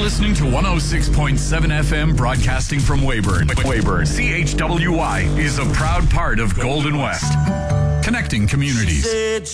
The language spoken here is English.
listening to 106.7 FM broadcasting from Weyburn. CHWY is a proud part of Golden West. Connecting communities.